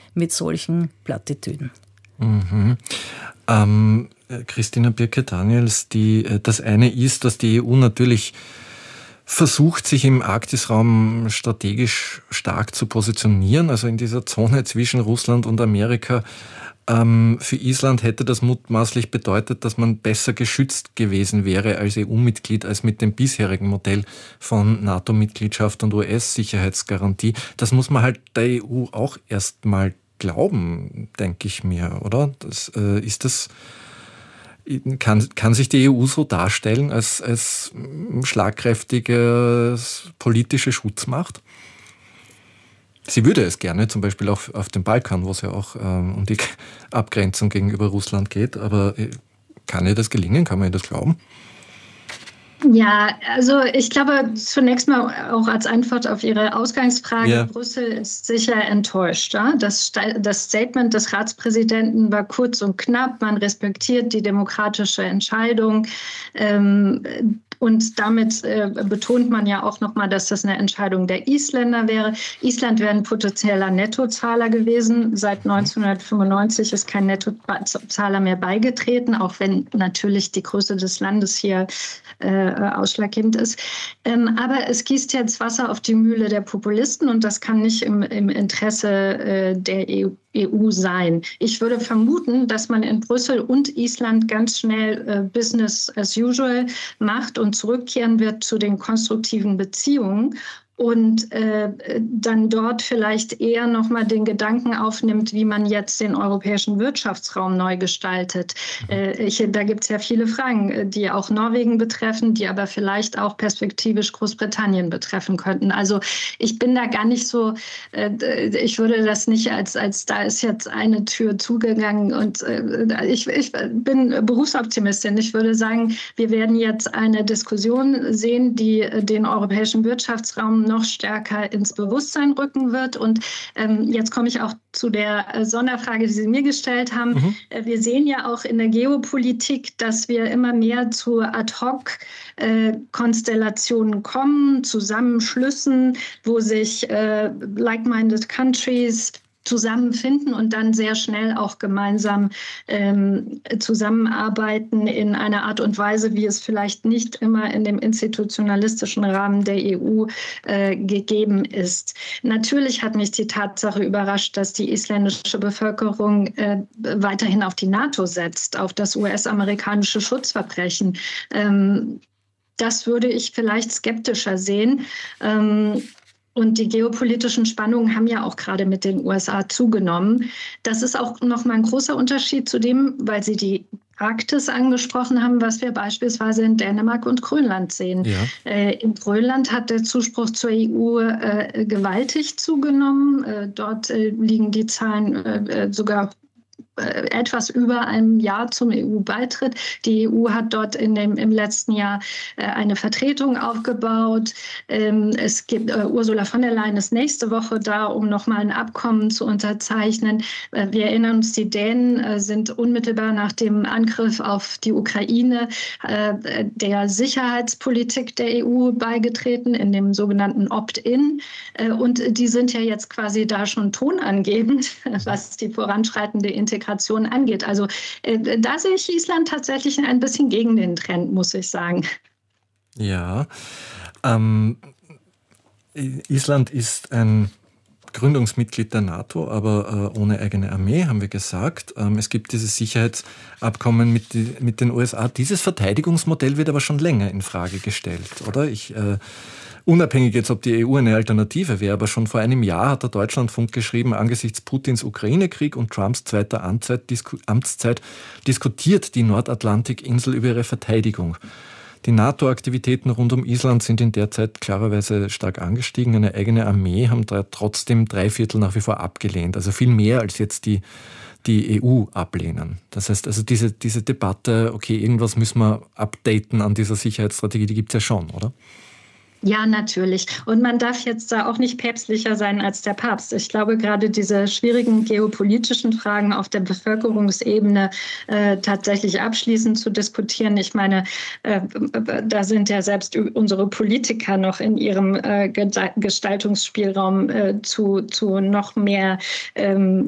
mit solchen Plattitüden. Mhm. Christina Birke-Daniels, das eine ist, dass die EU natürlich versucht, sich im Arktisraum strategisch stark zu positionieren, also in dieser Zone zwischen Russland und Amerika. Für Island hätte das mutmaßlich bedeutet, dass man besser geschützt gewesen wäre als EU-Mitglied als mit dem bisherigen Modell von NATO-Mitgliedschaft und US-Sicherheitsgarantie. Das muss man halt der EU auch erstmal glauben, denke ich mir, oder? Kann sich die EU so darstellen als schlagkräftige politische Schutzmacht? Sie würde es gerne, zum Beispiel auch auf dem Balkan, wo es ja auch um die Abgrenzung gegenüber Russland geht. Aber kann ihr das gelingen? Kann man ihr das glauben? Ja, also ich glaube zunächst mal auch als Antwort auf Ihre Ausgangsfrage, ja. Brüssel ist sicher enttäuscht. Ja? Das Statement des Ratspräsidenten war kurz und knapp. Man respektiert die demokratische Entscheidung. Und damit betont man ja auch nochmal, dass das eine Entscheidung der Isländer wäre. Island wäre ein potenzieller Nettozahler gewesen. Seit 1995 ist kein Nettozahler mehr beigetreten, auch wenn natürlich die Größe des Landes hier ausschlaggebend ist. Aber es gießt jetzt Wasser auf die Mühle der Populisten und das kann nicht im Interesse der EU sein. Ich würde vermuten, dass man in Brüssel und Island ganz schnell Business as usual macht und zurückkehren wird zu den konstruktiven Beziehungen und dann dort vielleicht eher nochmal den Gedanken aufnimmt, wie man jetzt den europäischen Wirtschaftsraum neu gestaltet. Da gibt es ja viele Fragen, die auch Norwegen betreffen, die aber vielleicht auch perspektivisch Großbritannien betreffen könnten. Also ich bin da gar nicht so, ich würde das nicht als da ist jetzt eine Tür zugegangen und ich bin Berufsoptimistin. Ich würde sagen, wir werden jetzt eine Diskussion sehen, die den europäischen Wirtschaftsraum noch stärker ins Bewusstsein rücken wird. Und jetzt komme ich auch zu der Sonderfrage, die Sie mir gestellt haben. Wir sehen ja auch in der Geopolitik, dass wir immer mehr zu Ad-hoc-Konstellationen kommen, Zusammenschlüssen, wo sich like-minded countries zusammenfinden und dann sehr schnell auch gemeinsam zusammenarbeiten in einer Art und Weise, wie es vielleicht nicht immer in dem institutionalistischen Rahmen der EU gegeben ist. Natürlich hat mich die Tatsache überrascht, dass die isländische Bevölkerung weiterhin auf die NATO setzt, auf das US-amerikanische Schutzverbrechen. Das würde ich vielleicht skeptischer sehen. Und die geopolitischen Spannungen haben ja auch gerade mit den USA zugenommen. Das ist auch nochmal ein großer Unterschied zu dem, weil Sie die Arktis angesprochen haben, was wir beispielsweise in Dänemark und Grönland sehen. Ja. In Grönland hat der Zuspruch zur EU gewaltig zugenommen. Dort liegen die Zahlen sogar etwas über einem Jahr zum EU-Beitritt. Die EU hat dort im letzten Jahr eine Vertretung aufgebaut. Es gibt Ursula von der Leyen ist nächste Woche da, um nochmal ein Abkommen zu unterzeichnen. Wir erinnern uns, die Dänen sind unmittelbar nach dem Angriff auf die Ukraine der Sicherheitspolitik der EU beigetreten, in dem sogenannten Opt-in. Und die sind ja jetzt quasi da schon tonangebend, was die voranschreitende Integration angeht. Also da sehe ich Island tatsächlich ein bisschen gegen den Trend, muss ich sagen. Ja, Island ist ein Gründungsmitglied der NATO, aber ohne eigene Armee, haben wir gesagt. Es gibt dieses Sicherheitsabkommen mit den USA. Dieses Verteidigungsmodell wird aber schon länger in Frage gestellt, oder? Unabhängig jetzt, ob die EU eine Alternative wäre, aber schon vor einem Jahr hat der Deutschlandfunk geschrieben, angesichts Putins Ukraine-Krieg und Trumps zweiter Amtszeit diskutiert die Nordatlantikinsel über ihre Verteidigung. Die NATO-Aktivitäten rund um Island sind in der Zeit klarerweise stark angestiegen. Eine eigene Armee haben trotzdem 3/4 nach wie vor abgelehnt. Also viel mehr als jetzt die EU ablehnen. Das heißt, also diese Debatte, okay, irgendwas müssen wir updaten an dieser Sicherheitsstrategie, die gibt es ja schon, oder? Ja, natürlich. Und man darf jetzt da auch nicht päpstlicher sein als der Papst. Ich glaube, gerade diese schwierigen geopolitischen Fragen auf der Bevölkerungsebene tatsächlich abschließend zu diskutieren. Ich meine, da sind ja selbst unsere Politiker noch in ihrem Gestaltungsspielraum zu noch mehr